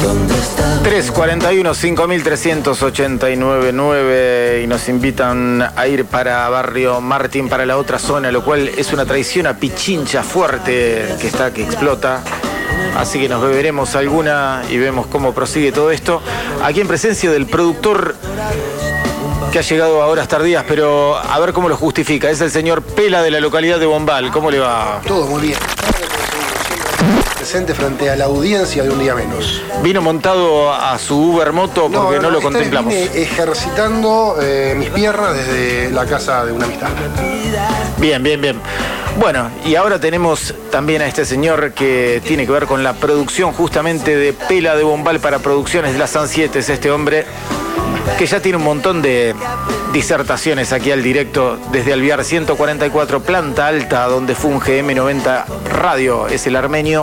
341 5389 y nos invitan a ir para Barrio Martín, para la otra zona, lo cual es una traición a Pichincha fuerte que explota. Así que nos beberemos alguna y vemos cómo prosigue todo esto. Aquí en presencia del productor que ha llegado a horas tardías, pero a ver cómo lo justifica. Es el señor Pela de la localidad de Bombal. ¿Cómo le va? Todo muy bien. Presente frente a la audiencia de Un Día Menos. ¿Vino montado a su Uber Moto? Porque no lo contemplamos. Vine ejercitando mis piernas desde la casa de una amistad. Bien. Bueno, y ahora tenemos también a este señor que tiene que ver con la producción justamente de Pela de Bombal para Producciones de la San 7. Es este hombre que ya tiene un montón de disertaciones aquí al directo desde Alvear 144, planta alta, donde funge M90 Radio. Es el armenio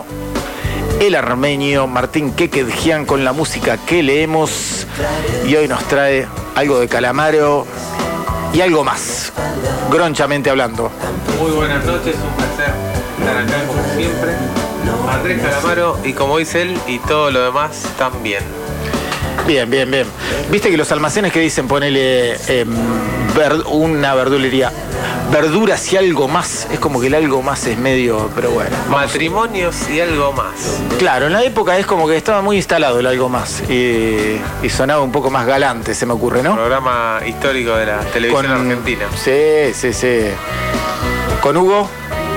Martín Kekedjian con la música que leemos, y hoy nos trae algo de Calamaro y algo más, gronchamente hablando. Muy buenas noches, un placer estar acá como siempre. Andrés Calamaro, y como dice él, y todo lo demás también. Bien. Viste que los almacenes que dicen ponele una verdulería, verduras y algo más, es como que el algo más es medio, pero bueno. Matrimonios y algo más. Claro, en la época es como que estaba muy instalado el algo más y sonaba un poco más galante, se me ocurre, ¿no? Programa histórico de la televisión argentina. Sí. Con Hugo,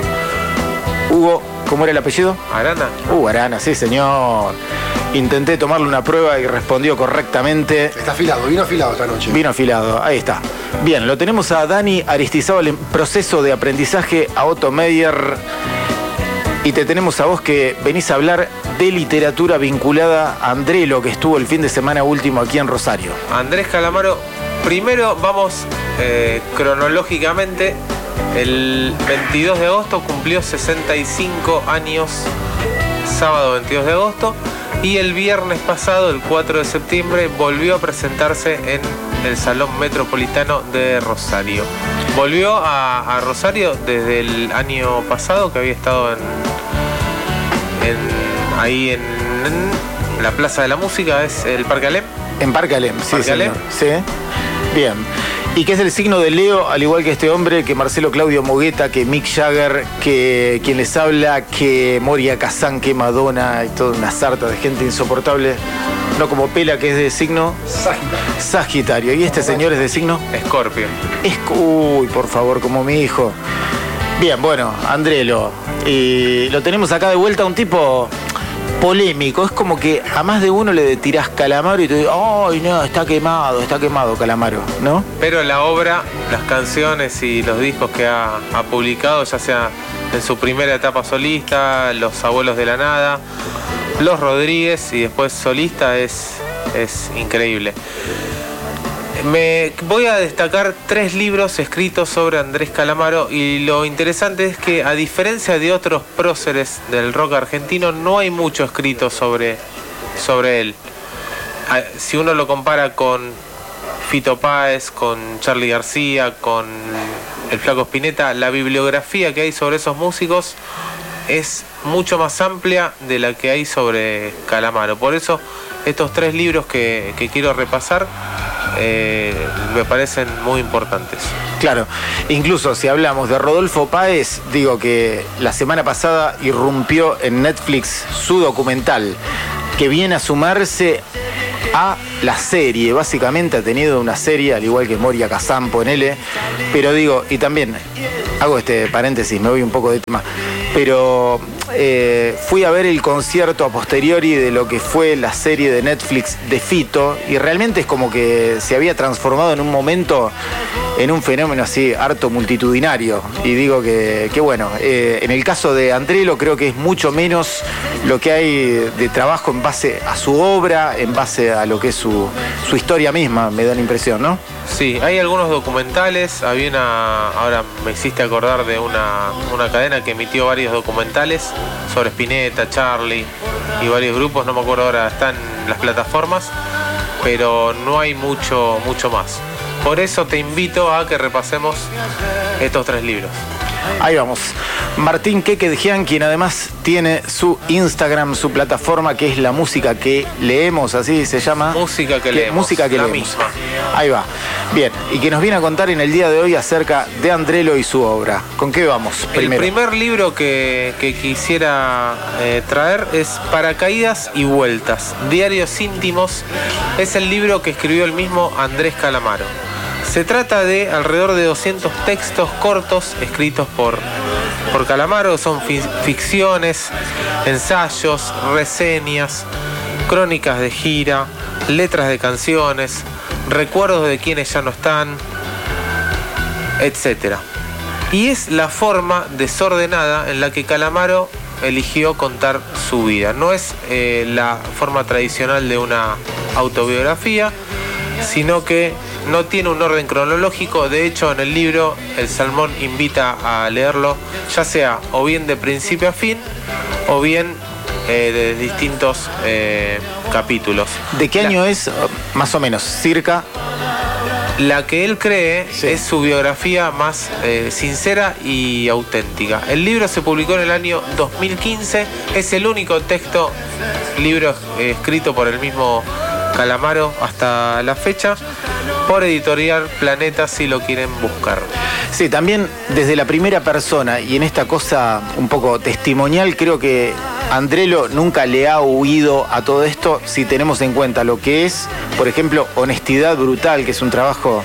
¿cómo era el apellido? Arana. Arana, sí señor. Intenté tomarle una prueba y respondió correctamente. Está afilado, vino afilado esta noche. Vino afilado, ahí está. Bien, lo tenemos a Dani Aristizábal en proceso de aprendizaje, a Otto Meyer. Y te tenemos a vos que venís a hablar de literatura vinculada a Andrelo, que estuvo el fin de semana último aquí en Rosario. Andrés Calamaro, primero vamos cronológicamente. El 22 de agosto cumplió 65 años, sábado 22 de agosto. Y el viernes pasado, el 4 de septiembre, volvió a presentarse en el Salón Metropolitano de Rosario. Volvió a Rosario desde el año pasado, que había estado ahí en la Plaza de la Música, es el Parque Alem. En Parque Alem, sí, Parque Alem. Sí. Bien. Y que es el signo de Leo, al igual que este hombre, que Marcelo Claudio Mogueta, que Mick Jagger, que quien les habla, que Moria Kazan, que Madonna, y toda una sarta de gente insoportable. No como Pela, que es de signo Sagitario. ¿Y este señor es de signo? Escorpio. Uy, por favor, como mi hijo. Bien, bueno, Andrelo. Y lo tenemos acá de vuelta, un tipo polémico. Es como que a más de uno le tirás Calamaro y te digo, ¡ay, no, está quemado Calamaro!, ¿no? Pero la obra, las canciones y los discos que ha publicado, ya sea en su primera etapa solista, Los Abuelos de la Nada, Los Rodríguez y después solista, es increíble. Me voy a destacar 3 libros escritos sobre Andrés Calamaro, y lo interesante es que, a diferencia de otros próceres del rock argentino, no hay mucho escrito sobre él. Si uno lo compara con Fito Páez, con Charly García, con el Flaco Spinetta, la bibliografía que hay sobre esos músicos es mucho más amplia de la que hay sobre Calamaro. Por eso estos 3 libros que quiero repasar me parecen muy importantes. Claro, incluso si hablamos de Rodolfo Páez, digo que la semana pasada irrumpió en Netflix su documental, que viene a sumarse a la serie. Básicamente ha tenido una serie, al igual que Moria Kazan, ponele, pero digo, y también hago este paréntesis, me voy un poco de tema, pero fui a ver el concierto a posteriori de lo que fue la serie de Netflix de Fito, y realmente es como que se había transformado en un momento en un fenómeno así harto multitudinario. Y digo que bueno, en el caso de Andrelo creo que es mucho menos lo que hay de trabajo en base a su obra, en base a lo que es su historia misma, me da la impresión, ¿no? Sí, hay algunos documentales. Ahora me hiciste acordar de una cadena que emitió varios documentales sobre Spinetta, Charly y varios grupos, no me acuerdo ahora, están en las plataformas, pero no hay mucho más. Por eso te invito a que repasemos estos 3 libros. Ahí vamos. Martín Quequedjian, quien además tiene su Instagram, su plataforma, que es La Música que Leemos, así se llama. Música que Leemos. Música que la Leemos. Misma. Ahí va. Bien, y que nos viene a contar en el día de hoy acerca de Andrelo y su obra. ¿Con qué vamos primero? El primer libro que quisiera traer es Paracaídas y Vueltas, Diarios Íntimos. Es el libro que escribió el mismo Andrés Calamaro. Se trata de alrededor de 200 textos cortos escritos por Calamaro. Son ficciones, ensayos, reseñas, crónicas de gira, letras de canciones, recuerdos de quienes ya no están, etc. Y es la forma desordenada en la que Calamaro eligió contar su vida. No es la forma tradicional de una autobiografía, sino que no tiene un orden cronológico. De hecho, en el libro el Salmón invita a leerlo, ya sea o bien de principio a fin, o bien de distintos capítulos. ¿De qué año es, más o menos, circa? La que él cree es su biografía más sincera y auténtica. El libro se publicó en el año 2015. Es el único libro escrito por el mismo Calamaro hasta la fecha, por Editorial Planeta, si lo quieren buscar. Sí, también desde la primera persona y en esta cosa un poco testimonial, creo que Andrelo nunca le ha huido a todo esto, si tenemos en cuenta lo que es, por ejemplo, Honestidad Brutal, que es un trabajo,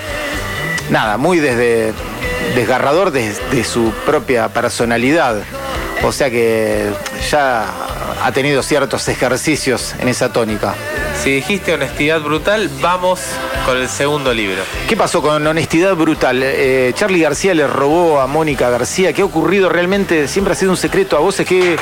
muy desgarrador desde su propia personalidad. O sea que ya ha tenido ciertos ejercicios en esa tónica. Si dijiste Honestidad Brutal, vamos con el segundo libro. ¿Qué pasó con Honestidad Brutal? Charly García le robó a Mónica García. ¿Qué ha ocurrido realmente? Siempre ha sido un secreto a voces que...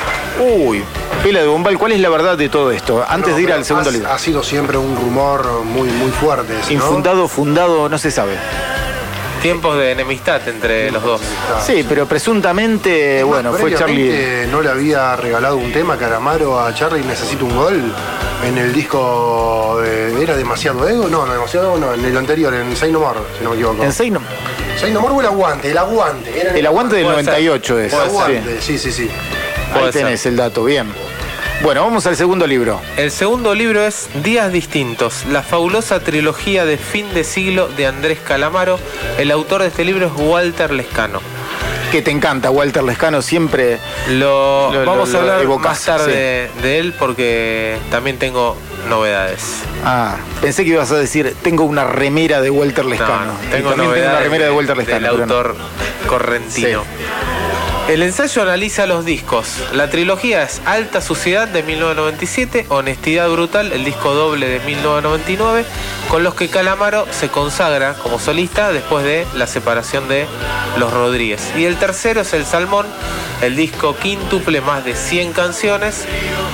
Pela de Bombal, ¿cuál es la verdad de todo esto? Antes de ir al segundo libro. Ha sido siempre un rumor muy, muy fuerte, ¿no? Infundado, fundado, no se sabe. Tiempos de enemistad entre los dos. Sí, pero presuntamente, fue Charly. ¿No le había regalado un tema Calamaro a Charly, Necesito un Gol? En el disco ¿era Demasiado Ego? No, Demasiado Ego no, en el anterior, en Say No More, si no me equivoco. ¿En Say No More o El Aguante? El Aguante del 98 es. El Aguante, sí. Ahí tenés el dato, bien. Bueno, vamos al segundo libro. El segundo libro es Días Distintos, la fabulosa trilogía de fin de siglo de Andrés Calamaro. El autor de este libro es Walter Lescano. Que te encanta, Walter Lescano, siempre vamos a hablar evocás, más tarde de él, porque también tengo novedades. Pensé que ibas a decir, tengo una remera de Walter Lescano. No, tengo una remera de Walter Lescano. Del autor correntino. Sí. El ensayo analiza los discos. La trilogía es Alta Suciedad de 1997, Honestidad Brutal, el disco doble de 1999, con los que Calamaro se consagra como solista después de la separación de Los Rodríguez. Y el tercero es El Salmón, el disco quíntuple, más de 100 canciones,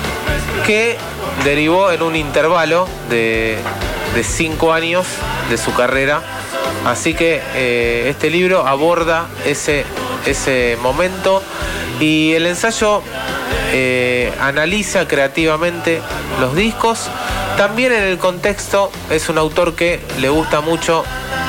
que derivó en un intervalo de 5 años de su carrera. Así que este libro aborda ese momento, y el ensayo analiza creativamente los discos. También en el contexto, es un autor que le gusta mucho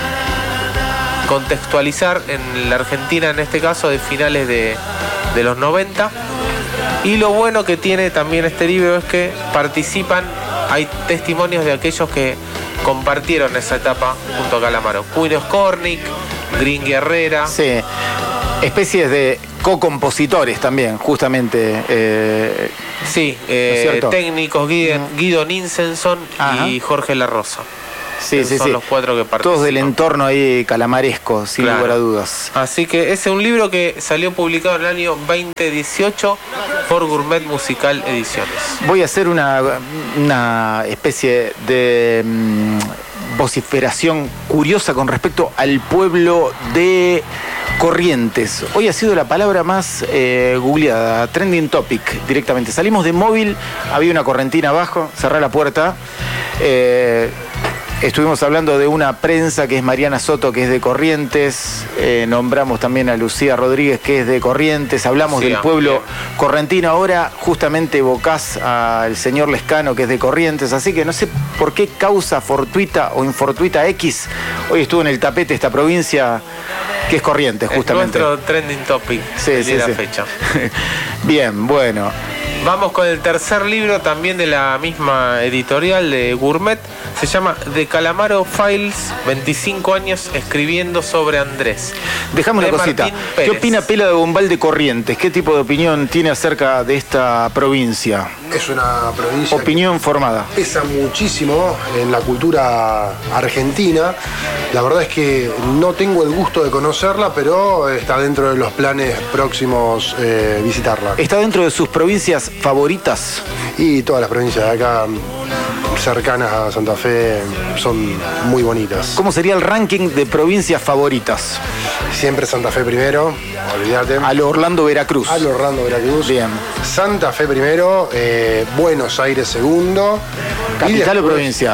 contextualizar en la Argentina, en este caso de finales de los 90. Y lo bueno que tiene también este libro es que hay testimonios de aquellos que compartieron esa etapa junto a Calamaro. Cuino Skornik, Green Guerrera. Sí, especies de co-compositores también, justamente. Técnicos, Guido Ninsenson y Jorge La Rosa. Son los 4 que participan. Todos del entorno ahí calamaresco, sin lugar a dudas. Así que ese es un libro que salió publicado en el año 2018 por Gourmet Musical Ediciones. Voy a hacer una especie de vociferación curiosa con respecto al pueblo de Corrientes. Hoy ha sido la palabra más googleada, trending topic directamente. Salimos de móvil, había una correntina abajo, cerré la puerta. Estuvimos hablando de una prensa que es Mariana Soto, que es de Corrientes. Nombramos también a Lucía Rodríguez, que es de Corrientes. Hablamos del pueblo correntino. Ahora justamente evocás al señor Lescano, que es de Corrientes. Así que no sé por qué causa fortuita o infortuita X. Hoy estuvo en el tapete esta provincia que es Corrientes, justamente. Es nuestro trending topic de la fecha. Bien, bueno. Vamos con el tercer libro, también de la misma editorial de Gourmet. Se llama The Calamaro Files, 25 años escribiendo sobre Andrés. Déjame una cosita. ¿Qué opina Pela de Bombal de Corrientes? ¿Qué tipo de opinión tiene acerca de esta provincia? Es una provincia... Opinión formada. Pesa muchísimo en la cultura argentina. La verdad es que no tengo el gusto de conocerla, pero está dentro de los planes próximos visitarla. ¿Está dentro de sus provincias favoritas? Y todas las provincias de acá cercanas a Santa Fe son muy bonitas. ¿Cómo sería el ranking de provincias favoritas? Siempre Santa Fe primero, olvídate. A lo Orlando Veracruz. A lo Orlando Veracruz. Bien. Santa Fe primero, Buenos Aires segundo. ¿Capital o provincia?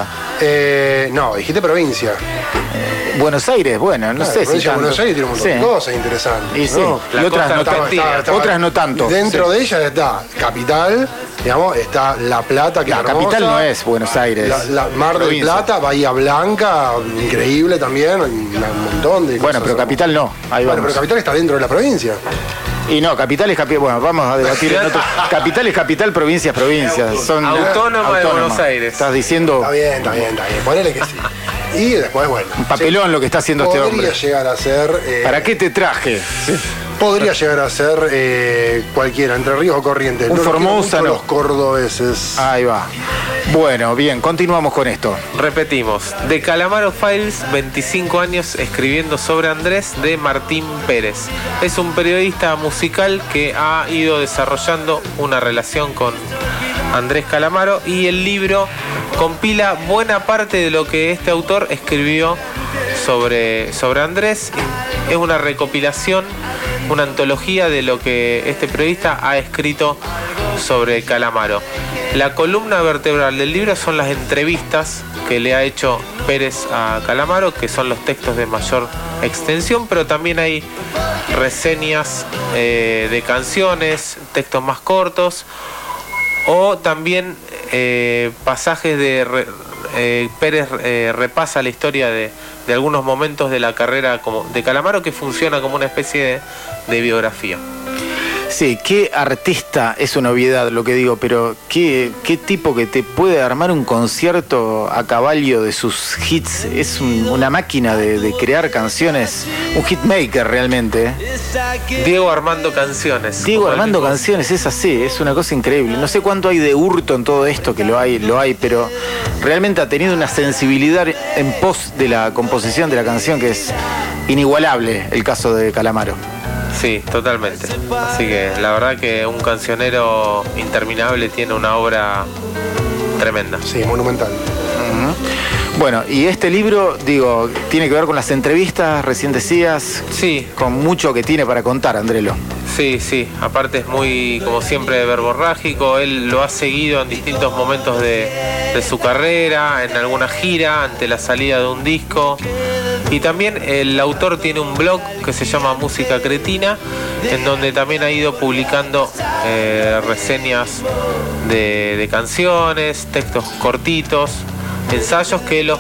No, dijiste provincia. Buenos Aires, bueno, no sé si tanto. Buenos Aires tiene un montón de cosas interesantes. Y sí, ¿no? Y otras no tanto. Dentro de ellas está Capital, digamos, está La Plata, que la capital no es Buenos Aires. La Mar del Plata, Bahía Blanca, increíble también, un montón de cosas. Bueno, pero Capital no. Ahí bueno, pero Capital está dentro de la provincia. Y no, capital es capital. Bueno, vamos a debatir en otro. Capital es capital, provincia es provincia. Son autónoma de Buenos Aires. Estás diciendo. Está bien. Ponele que sí. Y después, bueno. Un papelón lo que está haciendo este hombre. Podría llegar a ser. ¿Para qué te traje? Sí. Podría llegar a ser cualquiera, Entre Ríos o Corrientes. Un Formosa, no. Los cordobeses. Ahí va. Bueno, bien, continuamos con esto. Repetimos. The Calamaro Files, 25 años escribiendo sobre Andrés, de Martín Pérez. Es un periodista musical que ha ido desarrollando una relación con Andrés Calamaro, y el libro compila buena parte de lo que este autor escribió sobre Andrés. Es una recopilación, una antología de lo que este periodista ha escrito sobre Calamaro. La columna vertebral del libro son las entrevistas que le ha hecho Pérez a Calamaro, que son los textos de mayor extensión, pero también hay reseñas de canciones, textos más cortos, o también pasajes de Pérez repasa la historia de algunos momentos de la carrera de Calamaro, que funciona como una especie de biografía. Sí, qué artista, es una obviedad lo que digo, pero qué tipo que te puede armar un concierto a caballo de sus hits. Es una máquina de crear canciones, un hitmaker realmente. Diego Armando Canciones. Diego Armando Canciones, es así, es una cosa increíble. No sé cuánto hay de hurto en todo esto, que lo hay, pero realmente ha tenido una sensibilidad en pos de la composición de la canción que es inigualable, el caso de Calamaro. Sí, totalmente. Así que la verdad que un cancionero interminable tiene una obra tremenda. Sí, monumental. Bueno, y este libro, digo, tiene que ver con las entrevistas, recién decías. Sí. Con mucho que tiene para contar, Andrelo. Sí. Aparte es muy, como siempre, verborrágico. Él lo ha seguido en distintos momentos de su carrera, en alguna gira, ante la salida de un disco. Y también el autor tiene un blog que se llama Música Cretina, en donde también ha ido publicando reseñas de canciones, textos cortitos, ensayos, que los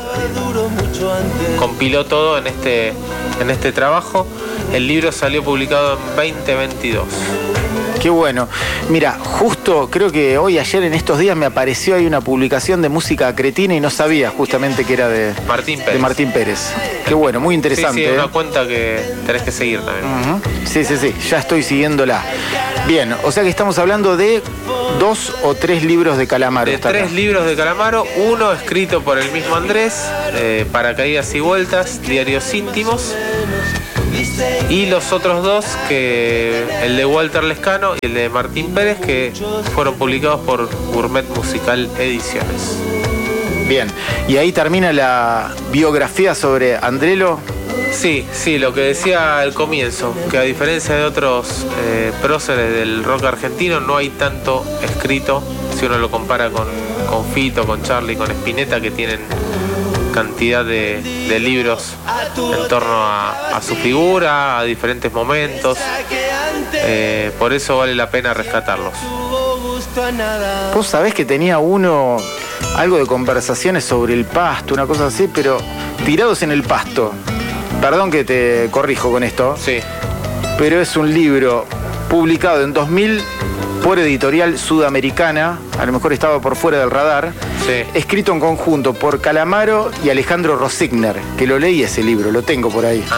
compiló todo en este trabajo. El libro salió publicado en 2022. Qué bueno. Mira, justo creo que ayer en estos días me apareció ahí una publicación de Música Cretina y no sabía justamente que era de Martín Pérez. Qué bueno, muy interesante. Sí, una cuenta que tenés que seguir también. Sí, ya estoy siguiéndola. Bien, o sea que estamos hablando de 2 o 3 libros de Calamaro. De 3 libros de Calamaro, uno escrito por el mismo Andrés, Paracaídas y Vueltas, Diarios Íntimos. Y los otros 2, el de Walter Lescano y el de Martín Pérez, que fueron publicados por Gourmet Musical Ediciones. Bien, y ahí termina la biografía sobre Andrelo. Sí, lo que decía al comienzo, que a diferencia de otros próceres del rock argentino, no hay tanto escrito, si uno lo compara con Fito, con Charly, con Spinetta, que tienen cantidad de libros en torno a su figura, a diferentes momentos. Por eso vale la pena rescatarlos. Vos sabés que tenía uno, algo de conversaciones sobre el pasto, una cosa así, pero tirados en el pasto. perdón que te corrijo con esto, Sí. pero es un libro publicado en 2000 por Editorial Sudamericana, a lo mejor estaba por fuera del radar, Sí. escrito en conjunto por Calamaro y Alejandro Rosigner, que lo leí ese libro, lo tengo por ahí.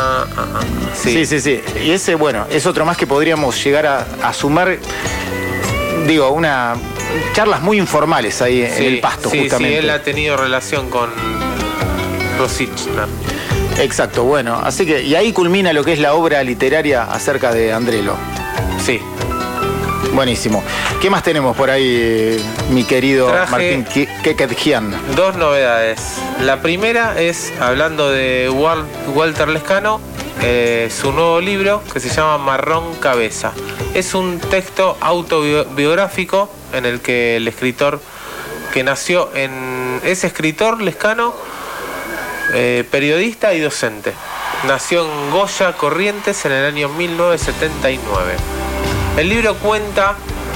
Sí. Sí. Y ese, bueno, es otro más que podríamos llegar a sumar, digo, charlas muy informales ahí en el Pasto, justamente. Sí, él ha tenido relación con Rosigner. Exacto, bueno, así que, y ahí culmina lo que es la obra literaria acerca de Andrelo. Sí. Buenísimo. ¿Qué más tenemos por ahí, mi querido Traje Martín Keketjian? 2 novedades. La primera es, hablando de Walter Lescano, su nuevo libro que se llama Marrón Cabeza. Es un texto autobiográfico en el que el escritor que nació es escritor Lescano, periodista y docente. Nació en Goya, Corrientes, en el año 1979. El libro cuenta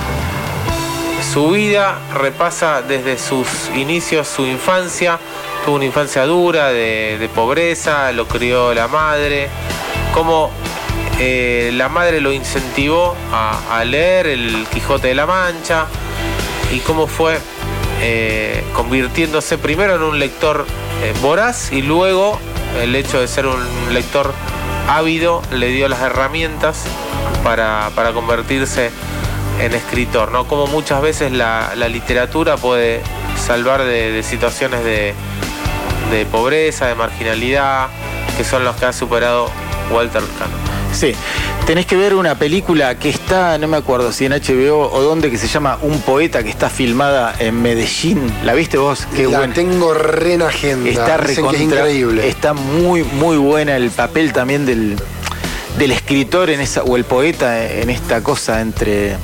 su vida, repasa desde sus inicios, su infancia. Tuvo una infancia dura, de pobreza, lo crió la madre. Cómo la madre lo incentivó a leer El Quijote de la Mancha. Y cómo fue convirtiéndose primero en un lector voraz, y luego el hecho de ser un lector ávido le dio las herramientas para convertirse en escritor, ¿no? Como muchas veces la literatura puede salvar de situaciones de pobreza, de marginalidad, que son los que ha superado Walter Lescano. Sí, tenés que ver una película que está, no me acuerdo si en HBO o dónde, que se llama Un Poeta, que está filmada en Medellín. ¿La viste vos? Qué La buena. tengo re en agenda. Está Dicen que es recontra, increíble. está muy, muy buena. El papel también del escritor en esa, o el poeta en esta cosa entre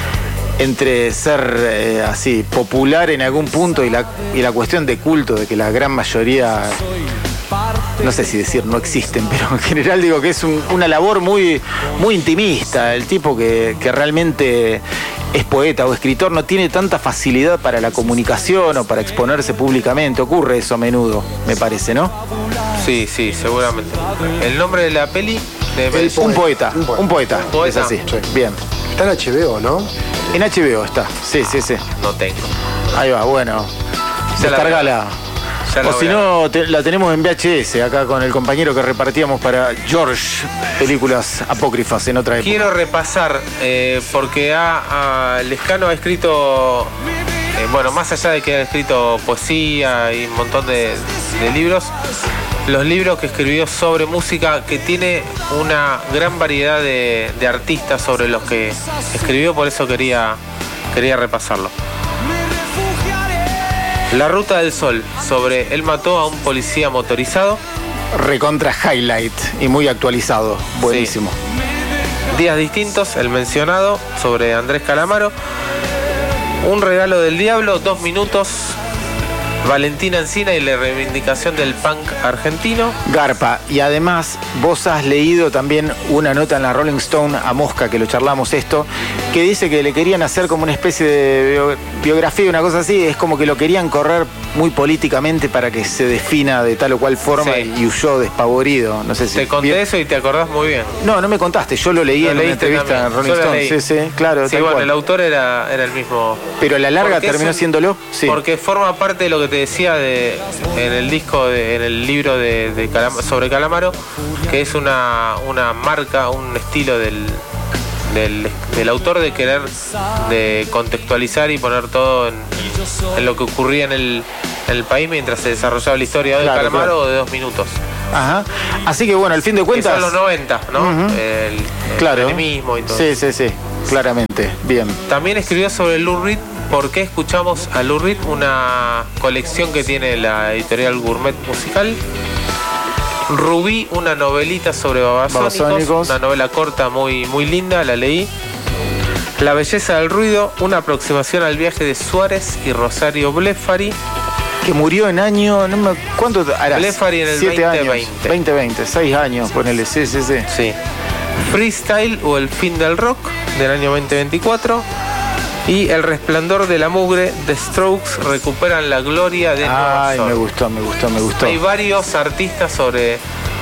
ser así popular en algún punto y la cuestión de culto, de que la gran mayoría, no sé si decir no existen, pero en general digo que es una labor muy, muy intimista. El tipo que realmente es poeta o escritor no tiene tanta facilidad para la comunicación o para exponerse públicamente. Ocurre eso a menudo, me parece, ¿no? Sí, seguramente. El nombre de la peli de Un poeta. Es así. Sí. Bien. Está en HBO, ¿no? En HBO está. Sí. No tengo. Ahí va, bueno. Ya la Descargala. Ya la O si voy a no, la tenemos en VHS, acá con el compañero que repartíamos para George, películas apócrifas en otra época. Quiero repasar, porque Lescano ha escrito, bueno, más allá de que ha escrito poesía y un montón de libros, los libros que escribió sobre música, que tiene una gran variedad de artistas sobre los que escribió, por eso quería repasarlo. La Ruta del Sol, sobre él mató a un policía motorizado. Recontra highlight y muy actualizado. Buenísimo. Sí. Días distintos, el mencionado, sobre Andrés Calamaro. Un regalo del diablo, 2 minutos. Valentina Encina y la reivindicación del punk argentino. Garpa. Y además, vos has leído también una nota en la Rolling Stone a Mosca, que lo charlamos esto, que dice que le querían hacer como una especie de biografía, una cosa así. Es como que lo querían correr muy políticamente para que se defina de tal o cual forma, Sí. y huyó despavorido. No sé si Te conté eso y te acordás muy bien. No me contaste. Yo lo leí Lo en una leíste entrevista también. en Rolling Yo la Stone. leí. Sí, claro. Sí, tal bueno, cual. el autor era el mismo. Pero a la larga Porque terminó siéndolo. Sí. Porque forma parte de lo que te decía en el disco, en el libro sobre Calamaro, que es una marca, un estilo del autor de querer de contextualizar y poner todo en lo que ocurría en el país mientras se desarrollaba la historia de Claro, Calamaro, claro. o de 2 minutos. Ajá. Así que bueno, al fin de Que cuentas. son los 90, ¿no? Ujú. El Claro. feminismo y todo. Sí, claramente. Bien. También escribió sobre Lou Reed. ¿Por qué escuchamos a Lou Reed? Una colección que tiene la editorial Gourmet Musical. Rubí, una novelita sobre babasónicos, una novela corta muy, muy linda, la leí. La belleza del ruido, una aproximación al viaje de Suárez y Rosario Blefari. Que murió en año, ¿cuánto hará? Blefari en el 7 2020. años. 2020, 6 años, ponele, sí. Sí. Freestyle o El fin del rock, del año 2024. Y El resplandor de la mugre, The Strokes recuperan la gloria de Nueva Ay, York. me gustó. Hay varios artistas sobre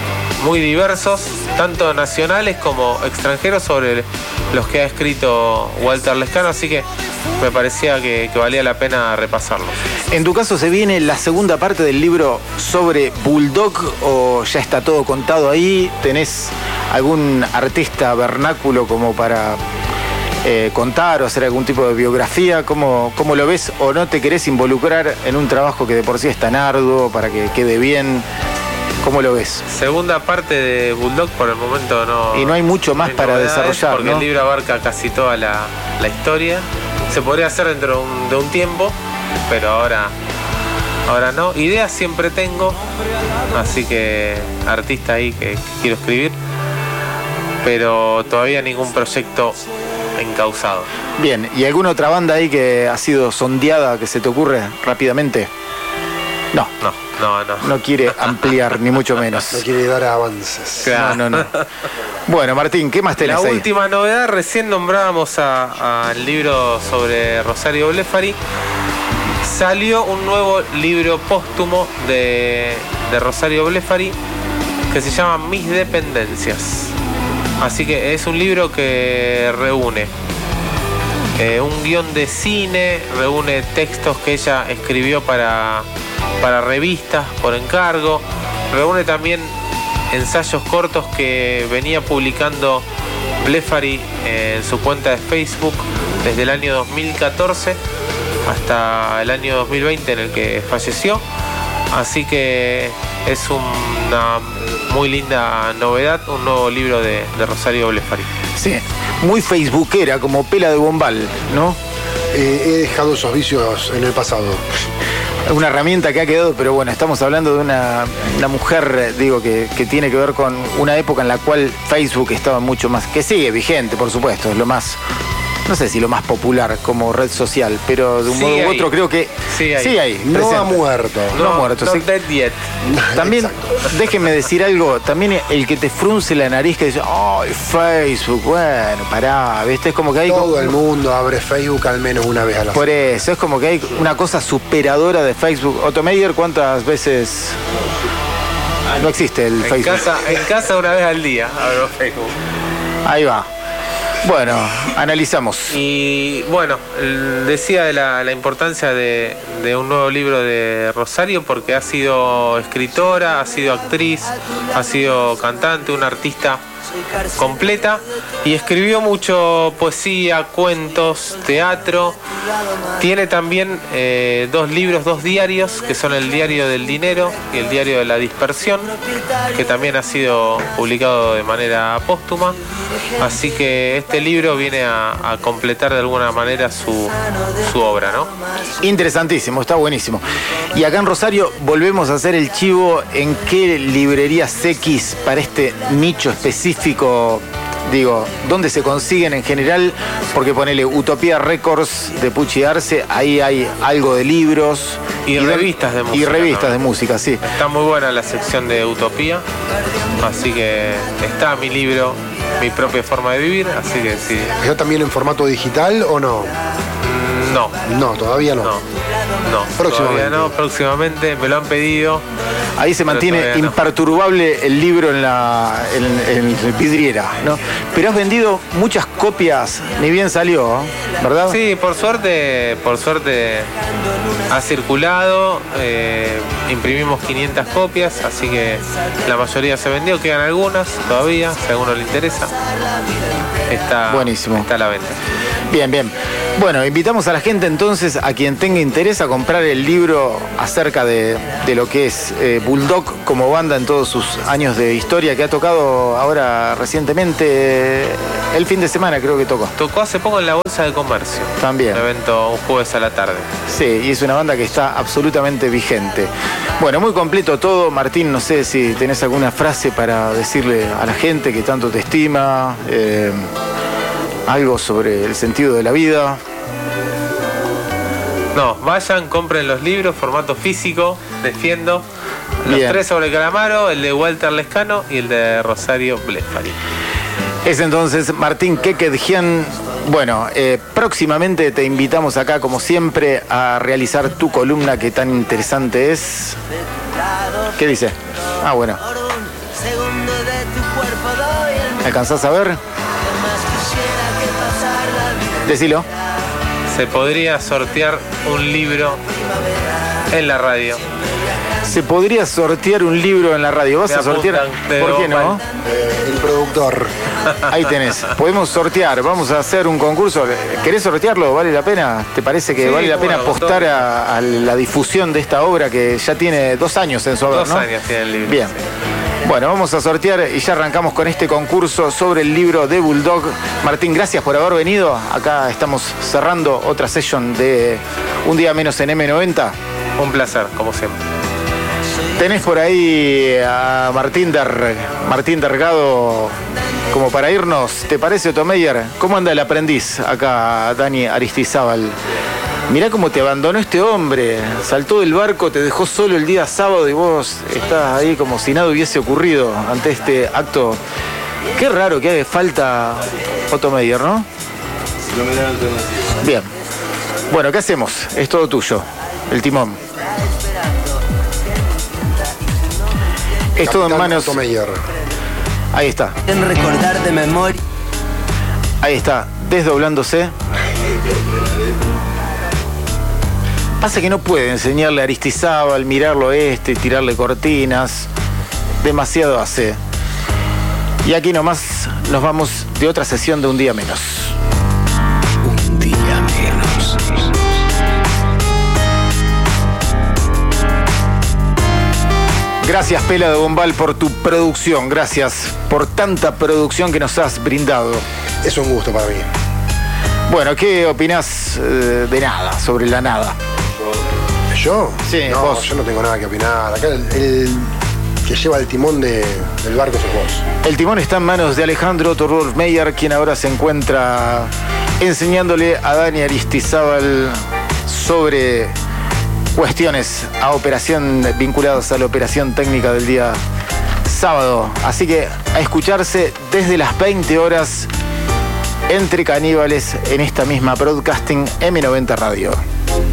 muy diversos, tanto nacionales como extranjeros, sobre los que ha escrito Walter Lescano, así que me parecía que valía la pena repasarlos. En tu caso, ¿se viene la segunda parte del libro sobre Bulldog o ya está todo contado ahí? ¿Tenés algún artista vernáculo como para contar o hacer algún tipo de biografía? ¿Cómo lo ves? ¿O no te querés involucrar en un trabajo que de por sí es tan arduo para que quede bien? ¿Cómo lo ves? Segunda parte de Bulldog por el momento no. Y no hay mucho más para desarrollar, porque ¿no? el libro abarca casi toda la historia. Se podría hacer dentro de un tiempo, pero ahora no. Ideas siempre tengo, así que artista ahí que quiero escribir, pero todavía ningún proyecto encauzado. Bien, ¿y alguna otra banda ahí que ha sido sondeada que se te ocurre rápidamente? No. No quiere ampliar, ni mucho menos. No quiere dar avances. Claro. No. Bueno, Martín, ¿qué más tenés La ahí? última novedad, recién nombrábamos al libro sobre Rosario Blefari. Salió un nuevo libro póstumo de Rosario Blefari que se llama Mis Dependencias. Así que es un libro que reúne un guión de cine, reúne textos que ella escribió para revistas por encargo, reúne también ensayos cortos que venía publicando Blefari en su cuenta de Facebook desde el año 2014 hasta el año 2020 en el que falleció. Así que es una muy linda novedad, un nuevo libro de Rosario Blefari. Sí, muy facebookera, como Pela de Bombal, ¿no? He dejado esos vicios en el pasado. Una herramienta que ha quedado, pero bueno, estamos hablando de una mujer, digo, que tiene que ver con una época en la cual Facebook estaba mucho más, que sigue vigente, por supuesto, es lo más, no sé si lo más popular como red social, pero de un modo u otro creo que sigue ahí. No presente. ha muerto. No ha muerto. Not dead yet. También, Exacto. déjenme decir algo, también el que te frunce la nariz que dice, ¡ay, Facebook! Bueno, pará, ¿viste? Es como que hay... Todo el mundo abre Facebook al menos una vez a la Por semana. eso, es como que hay una cosa superadora de Facebook. Otto Meyer, ¿cuántas veces no existe el Facebook? En casa una vez al día abro Facebook. Ahí va. Bueno, analizamos. Y bueno, decía de la importancia de un nuevo libro de Rosario, porque ha sido escritora, ha sido actriz, ha sido cantante, una artista completa, y escribió mucho poesía, cuentos, teatro. Tiene también dos libros, dos diarios, que son el Diario del Dinero y el Diario de la Dispersión, que también ha sido publicado de manera póstuma. Así que este libro viene a completar de alguna manera su obra, ¿no? Interesantísimo, está buenísimo. Y acá en Rosario volvemos a hacer el chivo. ¿En qué librerías X para este nicho específico? Digo, ¿dónde se consiguen en general? Porque ponele Utopía Records de Pucci Arce, ahí hay algo de libros. Y revistas de música. Y revistas también. de música, sí. Está muy buena la sección de Utopía, así que está mi libro, Mi propia forma de vivir, así que sí. ¿Está también en formato digital o no? No, No, todavía no. todavía no, próximamente me lo han pedido. Ahí se mantiene todavía no. imperturbable el libro en la vidriera, ¿no? Pero has vendido muchas copias, ni bien salió, ¿verdad? Sí, por suerte ha circulado, imprimimos 500 copias, así que la mayoría se vendió, quedan algunas todavía, si a alguno le interesa. Está, Buenísimo. Está a la venta. Bien, bien. Bueno, invitamos a la gente entonces, a quien tenga interés, a comprar el libro acerca de lo que es Bulldog como banda en todos sus años de historia, que ha tocado ahora recientemente, el fin de semana creo que tocó. Tocó hace poco en la Bolsa de Comercio. También. Un evento un jueves a la tarde. Sí, y es una banda que está absolutamente vigente. Bueno, muy completo todo. Martín, no sé si tenés alguna frase para decirle a la gente que tanto te estima, algo sobre el sentido de la vida. No, vayan, compren los libros, formato físico, defiendo. Los Bien. 3 sobre Calamaro, el de Walter Lescano y el de Rosario Blefari. Es entonces Martín Kekedjian. Bueno, próximamente te invitamos acá, como siempre, a realizar tu columna que tan interesante es. ¿Qué dice? Ah, bueno. ¿Alcanzás a ver? Decilo. Se podría sortear un libro en la radio. Se podría sortear un libro en la radio. ¿Vas a sortear? ¿Por qué no? El productor. Ahí tenés. Podemos sortear. Vamos a hacer un concurso. ¿Querés sortearlo? ¿Vale la pena? ¿Te parece que vale la pena apostar a la difusión de esta obra que ya tiene 2 años en su haber, 2 ¿no? años tiene el libro. Bien. Sí. Bueno, vamos a sortear y ya arrancamos con este concurso sobre el libro de Bulldog. Martín, gracias por haber venido. Acá estamos cerrando otra session de Un Día Menos en M90. Un placer, como siempre. Tenés por ahí a Martín Dergado como para irnos. ¿Te parece, Otto Meyer? ¿Cómo anda el aprendiz acá, Dani Aristizábal? Mirá cómo te abandonó este hombre. Saltó del barco, te dejó solo el día sábado y vos estás ahí como si nada hubiese ocurrido ante este acto. Qué raro que haga falta Otto Meyer, ¿no? No me dan alternativa. Bien. Bueno, ¿qué hacemos? Es todo tuyo. El timón. Es todo en manos. Otto Meyer. Ahí está. En recordar de memoria. Ahí está. Desdoblándose. Pasa que no puede enseñarle a Aristizábal, mirarlo tirarle cortinas. Demasiado hace. Y aquí nomás nos vamos de otra sesión de Un Día Menos. Un día menos. Gracias, Pela de Bombal, por tu producción. Gracias por tanta producción que nos has brindado. Es un gusto para mí. Bueno, ¿qué opinás de nada, sobre la nada? ¿Yo? Sí, no, vos. yo no tengo nada que opinar. Acá el que lleva el timón del barco sos vos. El timón está en manos de Alejandro Otto Meyer, quien ahora se encuentra enseñándole a Dani Aristizábal sobre cuestiones vinculadas a la operación técnica del día sábado. Así que a escucharse desde las 20 horas entre caníbales en esta misma Broadcasting M90 Radio.